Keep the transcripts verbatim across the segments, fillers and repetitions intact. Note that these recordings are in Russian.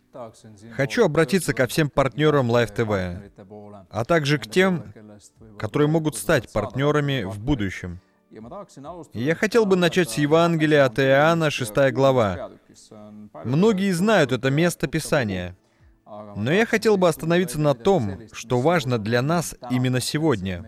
Хочу обратиться ко всем партнерам Live ти ви, а также к тем, которые могут стать партнерами в будущем. И я хотел бы начать с Евангелия от Иоанна, шестая глава. Многие знают это место Писания, но я хотел бы остановиться на том, что важно для нас именно сегодня.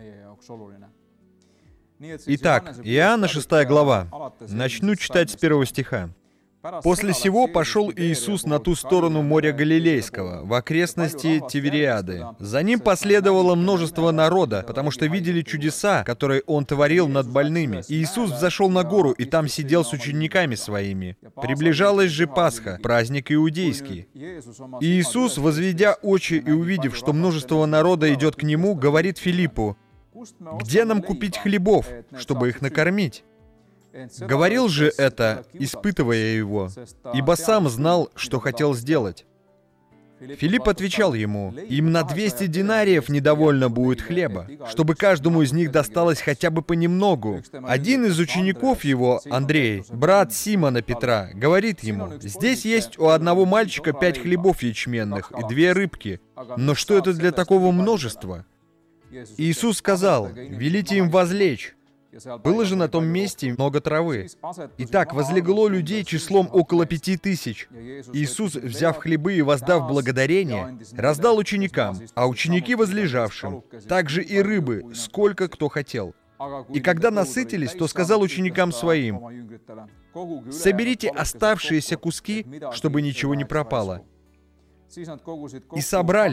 Итак, Иоанна, шестая глава. Начну читать с первого стиха. «После сего пошел Иисус на ту сторону моря Галилейского, в окрестности Тивериады. За ним последовало множество народа, потому что видели чудеса, которые Он творил над больными. И Иисус взошел на гору, и там сидел с учениками Своими. Приближалась же Пасха, праздник иудейский. И Иисус, возведя очи и увидев, что множество народа идет к Нему, говорит Филиппу: „Где нам купить хлебов, чтобы их накормить?“ Говорил же это, испытывая его, ибо сам знал, что хотел сделать. Филипп отвечал ему: „Им на двести динариев недовольно будет хлеба, чтобы каждому из них досталось хотя бы понемногу. Один из учеников его, Андрей, брат Симона Петра, говорит ему: „Здесь есть у одного мальчика пять хлебов ячменных и две рыбки. Но что это для такого множества?“ Иисус сказал: „Велите им возлечь“. Было же на том месте много травы. Итак, возлегло людей числом около пяти тысяч. Иисус, взяв хлебы и воздав благодарение, раздал ученикам, а ученики возлежавшим, также и рыбы, сколько кто хотел. И когда насытились, то сказал ученикам Своим: „Соберите оставшиеся куски, чтобы ничего не пропало“. И собрали.